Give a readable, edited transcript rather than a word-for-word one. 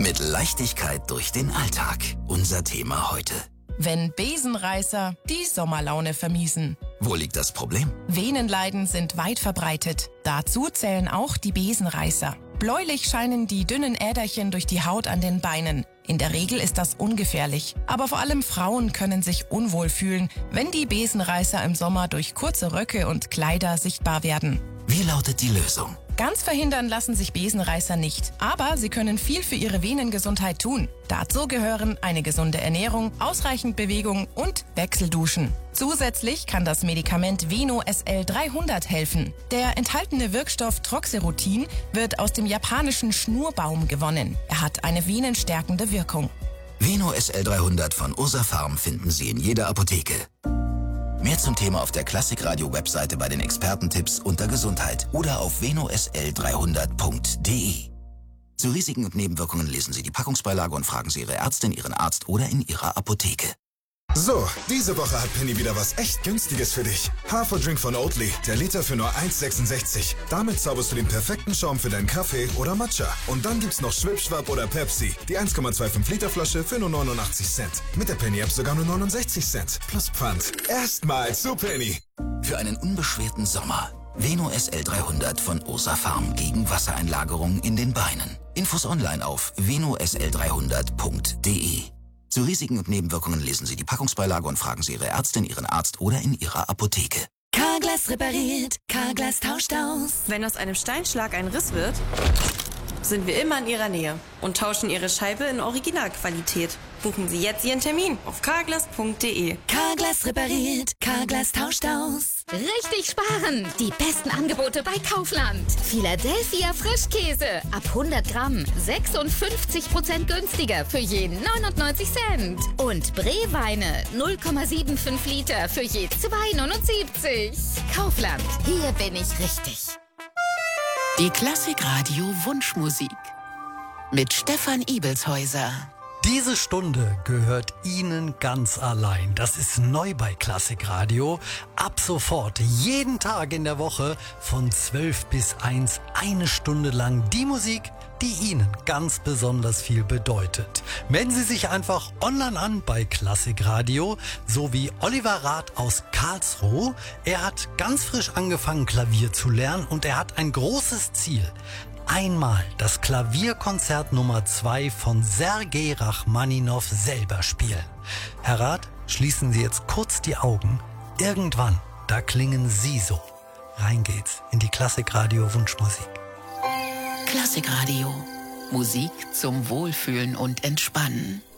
Mit Leichtigkeit durch den Alltag. Unser Thema heute. Wenn Besenreißer die Sommerlaune vermiesen. Wo liegt das Problem? Venenleiden sind weit verbreitet. Dazu zählen auch die Besenreißer. Bläulich scheinen die dünnen Äderchen durch die Haut an den Beinen. In der Regel ist das ungefährlich. Aber vor allem Frauen können sich unwohl fühlen, wenn die Besenreißer im Sommer durch kurze Röcke und Kleider sichtbar werden. Wie lautet die Lösung? Ganz verhindern lassen sich Besenreißer nicht, aber sie können viel für ihre Venengesundheit tun. Dazu gehören eine gesunde Ernährung, ausreichend Bewegung und Wechselduschen. Zusätzlich kann das Medikament Veno SL 300 helfen. Der enthaltene Wirkstoff Troxerutin wird aus dem japanischen Schnurbaum gewonnen. Er hat eine venenstärkende Wirkung. Veno SL 300 von Ursa Farm finden Sie in jeder Apotheke. Mehr zum Thema auf der Klassikradio-Webseite bei den Expertentipps unter Gesundheit oder auf venosl300.de. Zu Risiken und Nebenwirkungen lesen Sie die Packungsbeilage und fragen Sie Ihre Ärztin, Ihren Arzt oder in Ihrer Apotheke. So, diese Woche hat Penny wieder was echt Günstiges für dich. Haferdrink von Oatly, der Liter für nur 1,66. Damit zauberst du den perfekten Schaum für deinen Kaffee oder Matcha. Und dann gibt's noch Schwipschwapp oder Pepsi, die 1,25 Liter Flasche für nur 89 Cent. Mit der Penny-App sogar nur 69 Cent. Plus Pfand. Erstmal zu Penny. Für einen unbeschwerten Sommer. Veno SL 300 von Ursa Farm gegen Wassereinlagerung in den Beinen. Infos online auf venosl300.de. Zu Risiken und Nebenwirkungen lesen Sie die Packungsbeilage und fragen Sie Ihre Ärztin, Ihren Arzt oder in Ihrer Apotheke. Carglass repariert, Carglass tauscht aus. Wenn aus einem Steinschlag ein Riss wird, sind wir immer in Ihrer Nähe und tauschen Ihre Scheibe in Originalqualität. Buchen Sie jetzt Ihren Termin auf carglass.de. Carglass repariert, Carglass tauscht aus. Richtig sparen! Die besten Angebote bei Kaufland. Philadelphia Frischkäse ab 100 Gramm 56% günstiger für je 99 Cent. Und Breweine 0,75 Liter für je 2,79. Kaufland, hier bin ich richtig. Die Klassikradio Wunschmusik mit Stefan Ibelshäuser. Diese Stunde gehört Ihnen ganz allein. Das ist neu bei Klassikradio. Ab sofort, jeden Tag in der Woche von 12 bis 1, eine Stunde lang die Musik, die Ihnen ganz besonders viel bedeutet. Melden Sie sich einfach online an bei Klassikradio, so wie Oliver Rath aus Karlsruhe. Er hat ganz frisch angefangen, Klavier zu lernen und er hat ein großes Ziel. Einmal das Klavierkonzert Nummer 2 von Sergei Rachmaninow selber spielen. Herr Rath, schließen Sie jetzt kurz die Augen. Irgendwann, da klingen Sie so. Rein geht's in die Klassikradio Wunschmusik. Klassikradio. Musik zum Wohlfühlen und Entspannen.